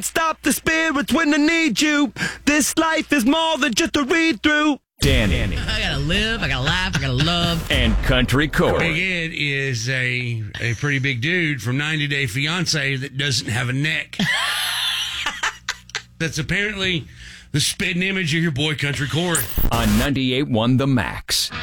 Stop the spirits when they need you. This life is more than just a read-through. Danny. I gotta live, I gotta laugh, I gotta love. And Country Big Corey. Ed is a pretty big dude from 90 Day Fiancé that doesn't have a neck. That's apparently the spitting image of your boy Country Corey. On 98.1 The Max.